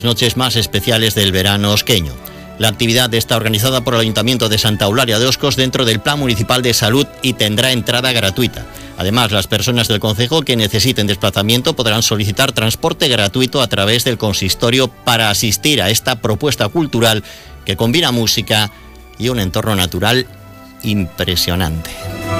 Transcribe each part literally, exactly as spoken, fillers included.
Noches más especiales del verano osqueño. La actividad está organizada por el Ayuntamiento de Santa Eulalia de Oscos dentro del Plan Municipal de Salud y tendrá entrada gratuita. Además, las personas del concejo que necesiten desplazamiento podrán solicitar transporte gratuito a través del consistorio para asistir a esta propuesta cultural que combina música y un entorno natural impresionante.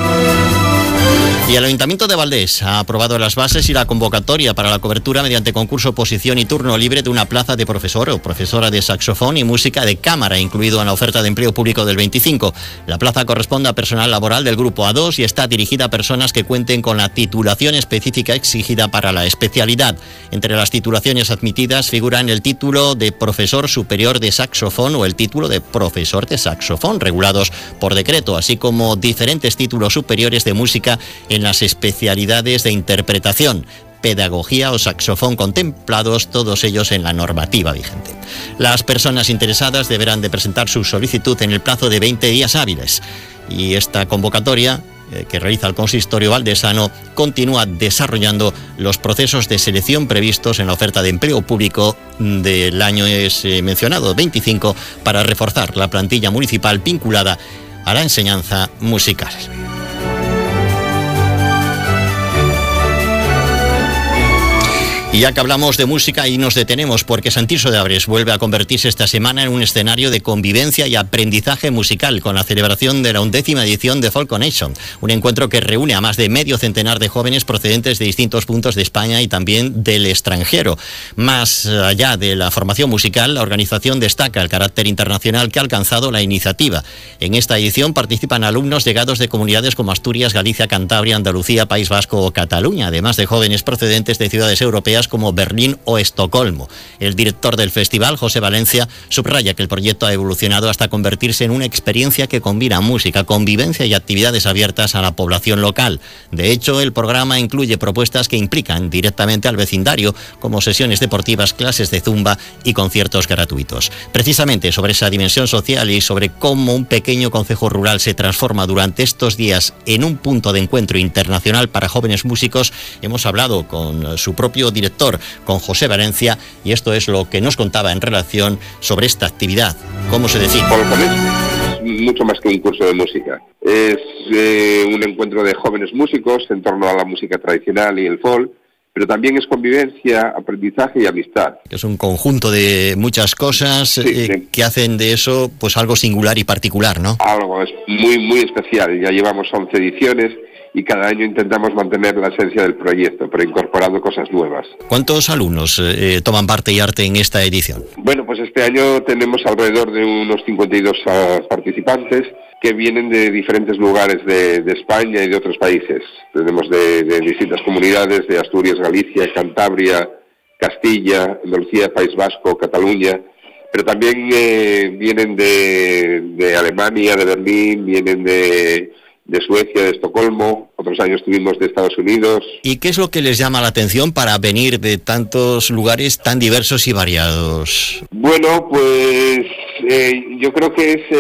Y el Ayuntamiento de Valdés ha aprobado las bases y la convocatoria para la cobertura mediante concurso, oposición y turno libre de una plaza de profesor o profesora de saxofón y música de cámara, incluido en la oferta de empleo público del veinticinco. La plaza corresponde a personal laboral del grupo A dos y está dirigida a personas que cuenten con la titulación específica exigida para la especialidad. Entre las titulaciones admitidas figuran el título de profesor superior de saxofón o el título de profesor de saxofón, regulados por decreto, así como diferentes títulos superiores de música en las especialidades de interpretación, pedagogía o saxofón contemplados, todos ellos en la normativa vigente. Las personas interesadas deberán de presentar su solicitud en el plazo de veinte días hábiles. Y esta convocatoria eh, que realiza el consistorio valdesano continúa desarrollando los procesos de selección previstos en la oferta de empleo público del año es, eh, mencionado, veinticinco, para reforzar la plantilla municipal vinculada a la enseñanza musical. Y ya que hablamos de música, y nos detenemos porque Santirso de Abres vuelve a convertirse esta semana en un escenario de convivencia y aprendizaje musical con la celebración de la undécima edición de Folk Connection, un encuentro que reúne a más de medio centenar de jóvenes procedentes de distintos puntos de España y también del extranjero. Más allá de la formación musical, la organización destaca el carácter internacional que ha alcanzado la iniciativa. En esta edición participan alumnos llegados de comunidades como Asturias, Galicia, Cantabria, Andalucía, País Vasco o Cataluña, además de jóvenes procedentes de ciudades europeas como Berlín o Estocolmo. El director del festival, José Valencia, subraya que el proyecto ha evolucionado hasta convertirse en una experiencia que combina música, convivencia y actividades abiertas a la población local. De hecho, el programa incluye propuestas que implican directamente al vecindario, como sesiones deportivas, clases de zumba y conciertos gratuitos. Precisamente sobre esa dimensión social y sobre cómo un pequeño concejo rural se transforma durante estos días en un punto de encuentro internacional para jóvenes músicos, hemos hablado con su propio director, con José Valencia, y esto es lo que nos contaba en relación sobre esta actividad. ¿Cómo se decide? Es mucho más que un curso de música. Es eh, un encuentro de jóvenes músicos en torno a la música tradicional y el folk, pero también es convivencia, aprendizaje y amistad. Es un conjunto de muchas cosas sí, eh, sí. que hacen de eso pues algo singular y particular, ¿no? Algo es muy, muy especial. Ya llevamos once ediciones y cada año intentamos mantener la esencia del proyecto, pero incorporando cosas nuevas. ¿Cuántos alumnos eh, toman parte y arte en esta edición? Bueno, pues este año tenemos alrededor de unos cincuenta y dos uh, participantes que vienen de diferentes lugares de, de España y de otros países. Tenemos de, de distintas comunidades, de Asturias, Galicia, Cantabria, Castilla, Andalucía, País Vasco, Cataluña, pero también eh, vienen de, de Alemania, de Berlín, vienen de... de Suecia, de Estocolmo, otros años tuvimos de Estados Unidos. ¿Y qué es lo que les llama la atención para venir de tantos lugares tan diversos y variados? Bueno, pues eh, yo creo que es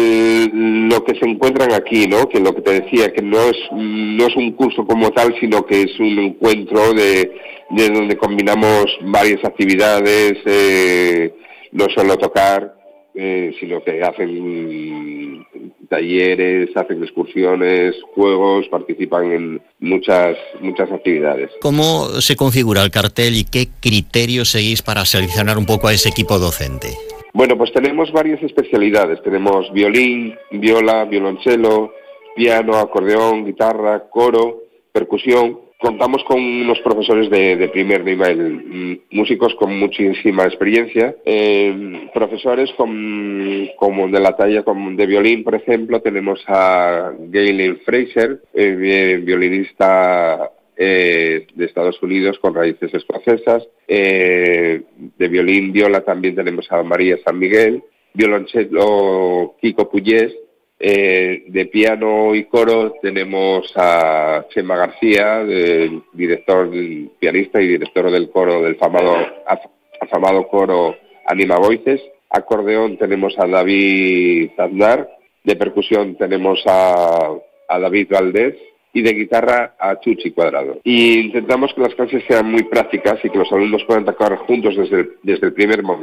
el, lo que se encuentran aquí, ¿no? Que lo que te decía, que no es, no es un curso como tal, sino que es un encuentro de, de donde combinamos varias actividades, eh, no solo tocar, eh, sino que hacen talleres, hacen excursiones, juegos, participan en muchas muchas actividades. ¿Cómo se configura el cartel y qué criterios seguís para seleccionar un poco a ese equipo docente? Bueno, pues tenemos varias especialidades. Tenemos violín, viola, violonchelo, piano, acordeón, guitarra, coro, percusión. Contamos con unos profesores de, de primer nivel, músicos con muchísima experiencia, eh, profesores con, como de la talla como de violín, por ejemplo, tenemos a Galen Fraser, eh, violinista eh, de Estados Unidos con raíces escocesas, eh, de violín, viola también tenemos a María San Miguel, violonchelo Kiko Puyés. Eh, de piano y coro tenemos a Chema García, el director, el pianista y director del coro del famado, afamado coro Anima Voices. Acordeón tenemos a David Aznar, de percusión tenemos a, a David Valdés y de guitarra a Chuchi Cuadrado. Y intentamos que las clases sean muy prácticas y que los alumnos puedan tocar juntos desde el, desde el primer momento.